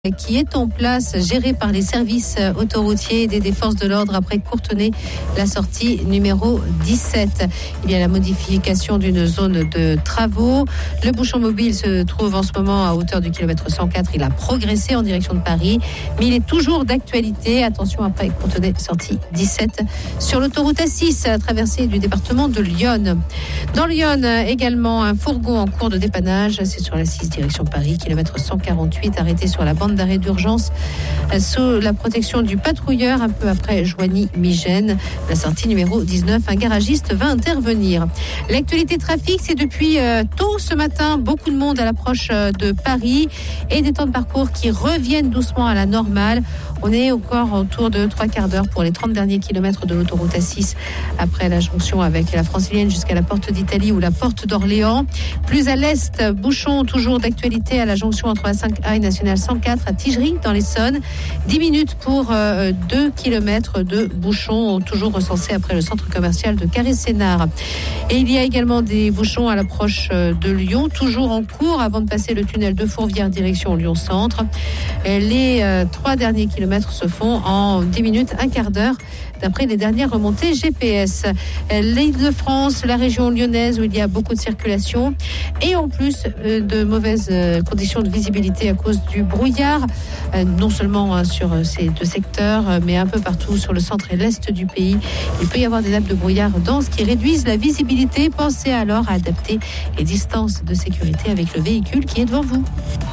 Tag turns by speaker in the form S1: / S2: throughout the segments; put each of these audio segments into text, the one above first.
S1: qui est en place, géré par les services autoroutiers et des forces de l'ordre après Courtenay, la sortie numéro 17. Il y a la modification d'une zone de travaux. Le bouchon mobile se trouve en ce moment à hauteur du kilomètre 104. Il a progressé en direction de Paris, mais il est toujours d'actualité. Attention après Courtenay, sortie 17 sur l'autoroute A6, traversée du département de l'Yonne. Dans l'Yonne, également un fourgon en cours de dépannage. C'est sur la 6 direction Paris, kilomètre 148, arrêté sur la bande d'arrêt d'urgence sous la protection du patrouilleur un peu après Joigny-Migène. La sortie numéro 19, un garagiste va intervenir. L'actualité trafic, c'est depuis tôt ce matin, beaucoup de monde à l'approche de Paris et des temps de parcours qui reviennent doucement à la normale. On est encore autour de 3 quarts d'heure pour les 30 derniers kilomètres de l'autoroute A6 après la jonction avec la Francilienne jusqu'à la porte d'Italie ou la porte d'Orléans. Plus à l'est, bouchon toujours d'actualité à la jonction entre la 5A et nationale 104 à Tigerie dans l'Essonne. 10 minutes pour 2 kilomètres de bouchons toujours recensés après le centre commercial de Carré-Sénart. Et il y a également des bouchons à l'approche de Lyon, toujours en cours avant de passer le tunnel de Fourvière direction Lyon-Centre. Les 3 derniers kilomètres se font en 10 minutes, un quart d'heure, d'après les dernières remontées GPS. L'Île-de-France, la région lyonnaise où il y a beaucoup de circulation et en plus de mauvaises conditions de visibilité à cause du brouillard, non seulement sur ces deux secteurs, mais un peu partout sur le centre et l'est du pays. Il peut y avoir des nappes de brouillard denses qui réduisent la visibilité. Pensez alors à adapter les distances de sécurité avec le véhicule qui est devant vous.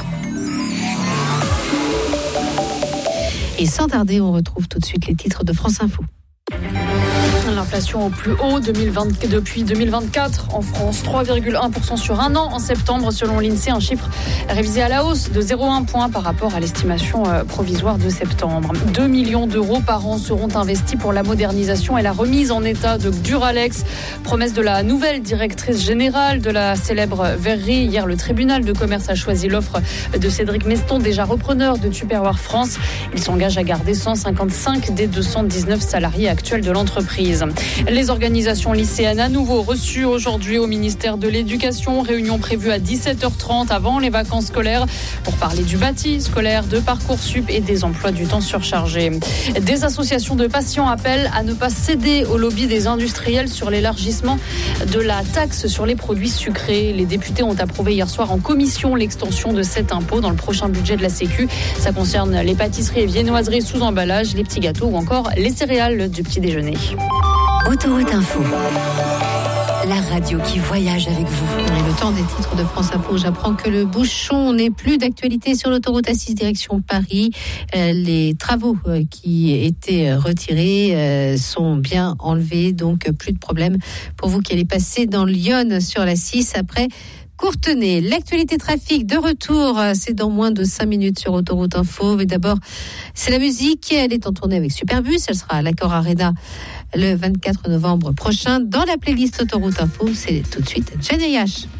S1: Et sans tarder, on retrouve tout de suite les titres de France Info.
S2: L'inflation au plus haut depuis 2024 en France, 3,1% sur un an en septembre selon l'INSEE, un chiffre révisé à la hausse de 0,1 point par rapport à l'estimation provisoire de septembre. 2 millions d'euros par an seront investis pour la modernisation et la remise en état de Duralex, promesse de la nouvelle directrice générale de la célèbre verrerie. Hier, le tribunal de commerce a choisi l'offre de Cédric Meston, déjà repreneur de Tupperware France. Il s'engage à garder 155 des 219 salariés actuels de l'entreprise. Les organisations lycéennes à nouveau reçues aujourd'hui au ministère de l'Éducation. Réunion prévue à 17h30 avant les vacances scolaires pour parler du bâti scolaire, de Parcoursup et des emplois du temps surchargés. Des associations de patients appellent à ne pas céder au lobby des industriels sur l'élargissement de la taxe sur les produits sucrés. Les députés ont approuvé hier soir en commission l'extension de cet impôt dans le prochain budget de la Sécu. Ça concerne les pâtisseries et viennoiseries sous emballage, les petits gâteaux ou encore les céréales du petit déjeuner.
S3: Autoroute Info, la radio qui voyage avec vous.
S1: Et le temps des titres de France Info, j'apprends que le bouchon n'est plus d'actualité sur l'autoroute A6 direction Paris. Les travaux qui étaient retirés sont bien enlevés, donc plus de problème pour vous qui allez passer dans l'Yonne sur la 6 après Courtenay. L'actualité trafic de retour, c'est dans moins de 5 minutes sur Autoroute Info. Mais d'abord, c'est la musique. Elle est en tournée avec Superbus. Elle sera à l'Accor Arena le 24 novembre prochain. Dans la playlist Autoroute Info, c'est tout de suite Jane H.